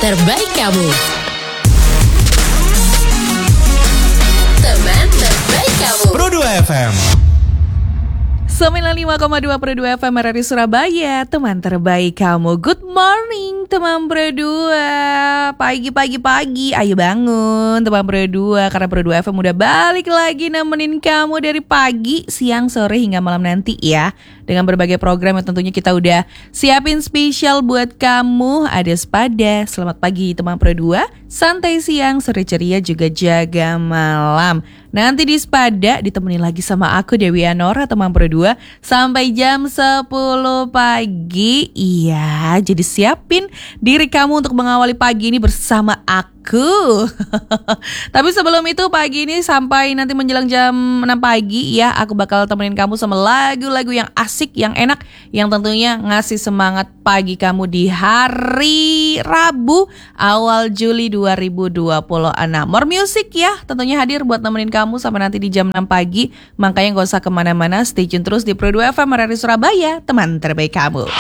terbaik kamu. Teman terbaik kamu. Pro 2 FM 95,2 Pro 2 FM RRI Surabaya, teman terbaik kamu. Good morning teman Pro 2. Pagi, ayo bangun teman Pro 2. Karena Pro 2 FM udah balik lagi nemenin kamu dari pagi, siang, sore hingga malam nanti ya. Dengan berbagai program yang tentunya kita udah siapin spesial buat kamu. Ada Sepada, selamat pagi teman Pro 2, santai siang, sore ceria juga jaga malam. Nanti di Sepada ditemenin lagi sama aku Dewi Anora teman Pro 2 sampai jam 10 pagi. Iya, jadi siapin diri kamu untuk mengawali pagi ini bersama aku. Tapi sebelum itu pagi ini sampai nanti menjelang jam 6 pagi ya, aku bakal temenin kamu sama lagu-lagu yang asik, yang enak, yang tentunya ngasih semangat pagi kamu di hari Rabu awal Juli 2026. More music ya, tentunya hadir buat nemenin kamu sampai nanti di jam 6 pagi. Makanya gak usah kemana-mana, stay tune terus di Pro 2 FM RRI Surabaya, teman terbaik kamu.